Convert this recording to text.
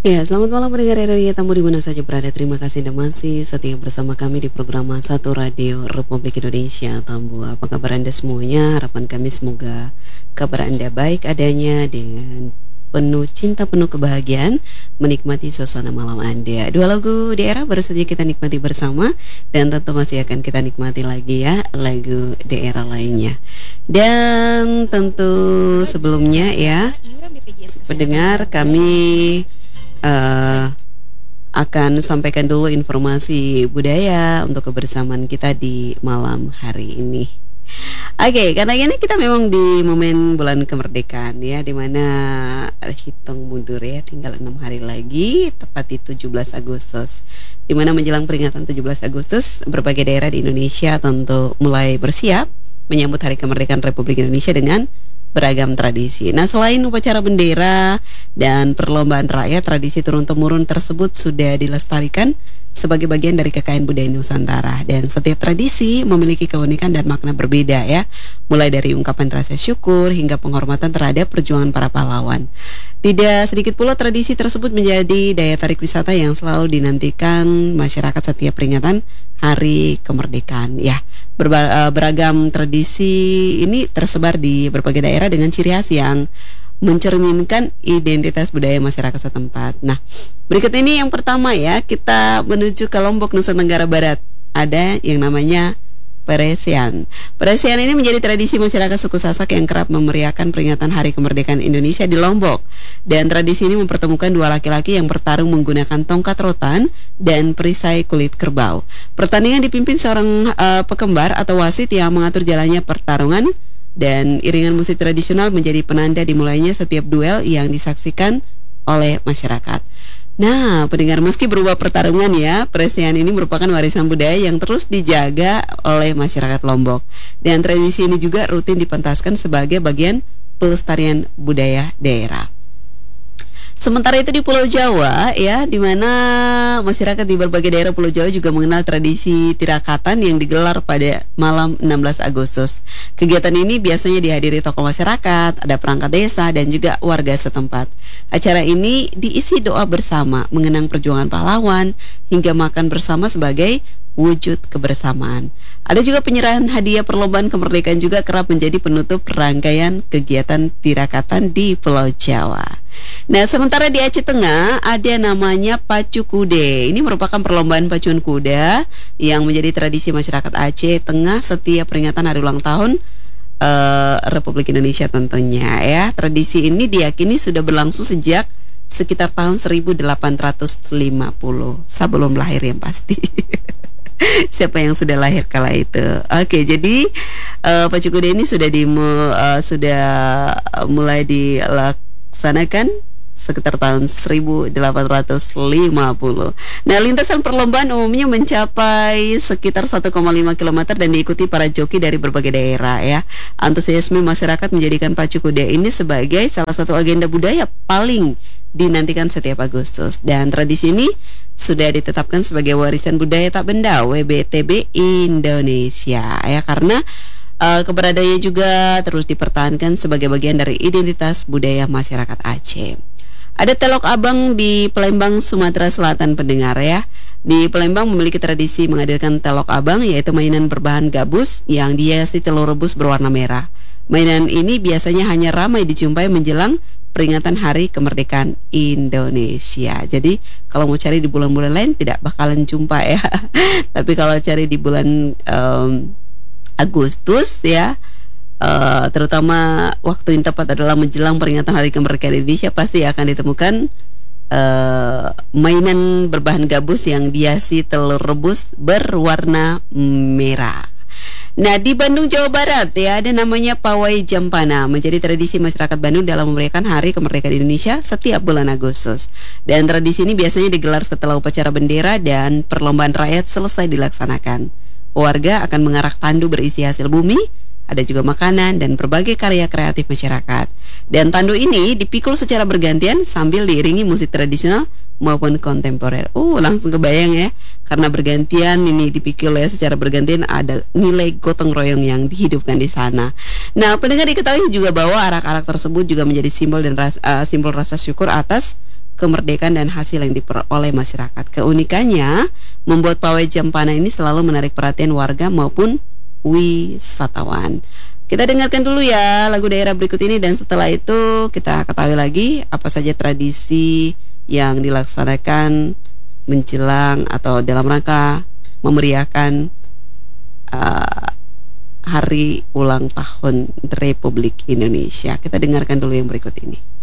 Ya, selamat malam pendengar RRI Tamu di mana saja berada. Terima kasih Anda masih setia bersama kami di program Satu Radio Republik Indonesia Tambu. Apa kabar Anda semuanya? Harapan kami semoga kabar Anda baik adanya dengan penuh cinta, penuh kebahagiaan menikmati suasana malam Anda. Dua lagu di era baru saja kita nikmati bersama dan tentu masih akan kita nikmati lagi ya lagu di era lainnya. Dan tentu sebelumnya ya pendengar kami akan sampaikan dulu informasi budaya untuk kebersamaan kita di malam hari ini. Oke, karena ini kita memang di momen bulan kemerdekaan ya, dimana hitung mundur ya, tinggal 6 hari lagi, tepat di 17 Agustus. Dimana menjelang peringatan 17 Agustus, berbagai daerah di Indonesia tentu mulai bersiap menyambut Hari Kemerdekaan Republik Indonesia dengan beragam tradisi. Nah, selain upacara bendera dan perlombaan rakyat, tradisi turun-temurun tersebut sudah dilestarikan sebagai bagian dari kekayaan budaya Nusantara. Dan setiap tradisi memiliki keunikan dan makna berbeda ya, mulai dari ungkapan rasa syukur hingga penghormatan terhadap perjuangan para pahlawan. Tidak sedikit pula tradisi tersebut menjadi daya tarik wisata yang selalu dinantikan masyarakat setiap peringatan Hari Kemerdekaan ya. Beragam tradisi ini tersebar di berbagai daerah dengan ciri khas yang mencerminkan identitas budaya masyarakat setempat. Nah, berikut ini yang pertama ya, kita menuju ke Lombok, Nusa Tenggara Barat. Ada yang namanya Peresian. Peresian ini menjadi tradisi masyarakat suku Sasak yang kerap memeriahkan peringatan Hari Kemerdekaan Indonesia di Lombok. Dan tradisi ini mempertemukan dua laki-laki yang bertarung menggunakan tongkat rotan dan perisai kulit kerbau. Pertandingan dipimpin seorang pekembar atau wasit yang mengatur jalannya pertarungan, dan iringan musik tradisional menjadi penanda dimulainya setiap duel yang disaksikan oleh masyarakat. Nah, pendengar, meski berubah pertarungan ya, Peresian ini merupakan warisan budaya yang terus dijaga oleh masyarakat Lombok. Dan tradisi ini juga rutin dipentaskan sebagai bagian pelestarian budaya daerah. Sementara itu di Pulau Jawa ya, di mana masyarakat di berbagai daerah Pulau Jawa juga mengenal tradisi tirakatan yang digelar pada malam 16 Agustus. Kegiatan ini biasanya dihadiri tokoh masyarakat, ada perangkat desa dan juga warga setempat. Acara ini diisi doa bersama, mengenang perjuangan pahlawan hingga makan bersama sebagai wujud kebersamaan. Ada juga penyerahan hadiah perlombaan kemerdekaan juga kerap menjadi penutup rangkaian kegiatan tirakatan di Pulau Jawa. Nah, sementara di Aceh Tengah ada namanya Pacu Kude. Ini merupakan perlombaan pacuan kuda yang menjadi tradisi masyarakat Aceh Tengah setiap peringatan hari ulang tahun Republik Indonesia tentunya ya. Tradisi ini diyakini sudah berlangsung sejak sekitar tahun 1850 sebelum lahir yang pasti. Siapa yang sudah lahir kala itu? Oke, jadi Pacu Kuda ini sudah mulai dilaksanakan sekitar tahun 1850. Nah, lintasan perlombaan umumnya mencapai sekitar 1,5 km dan diikuti para joki dari berbagai daerah ya. Antusiasme masyarakat menjadikan Pacu Kuda ini sebagai salah satu agenda budaya paling dinantikan setiap Agustus. Dan tradisi ini sudah ditetapkan sebagai warisan budaya tak benda WBTB Indonesia ya, karena keberadaannya juga terus dipertahankan sebagai bagian dari identitas budaya masyarakat Aceh. Ada Telok Abang di Palembang, Sumatera Selatan pendengar ya. Di Palembang memiliki tradisi menghadirkan Telok Abang, yaitu mainan berbahan gabus yang dihiasi telur rebus berwarna merah. Mainan ini biasanya hanya ramai dijumpai menjelang peringatan Hari Kemerdekaan Indonesia. Jadi kalau mau cari di bulan-bulan lain tidak bakalan jumpa ya. Tapi kalau cari di bulan Agustus ya, terutama waktu yang tepat adalah menjelang peringatan Hari Kemerdekaan Indonesia, pasti akan ditemukan mainan berbahan gabus yang dihiasi telur rebus berwarna merah. Nah, di Bandung, Jawa Barat ya, ada namanya Pawai Jampana, menjadi tradisi masyarakat Bandung dalam memeriahkan Hari Kemerdekaan Indonesia setiap bulan Agustus. Dan tradisi ini biasanya digelar setelah upacara bendera dan perlombaan rakyat selesai dilaksanakan. Warga akan mengarak tandu berisi hasil bumi, ada juga makanan dan berbagai karya kreatif masyarakat. Dan tandu ini dipikul secara bergantian sambil diiringi musik tradisional maupun kontemporer. Langsung kebayang ya, karena bergantian ini dipikul ya, secara bergantian ada nilai gotong royong yang dihidupkan di sana. Nah, pendengar diketahui juga bahwa arak-arak tersebut juga menjadi simbol dan simbol rasa syukur atas kemerdekaan dan hasil yang diperoleh masyarakat. Keunikannya membuat pawai Jampana ini selalu menarik perhatian warga maupun wisatawan. Kita dengarkan dulu ya lagu daerah berikut ini, dan setelah itu kita ketahui lagi apa saja tradisi yang dilaksanakan menjelang atau dalam rangka memeriahkan hari ulang tahun Republik Indonesia. Kita dengarkan dulu yang berikut ini.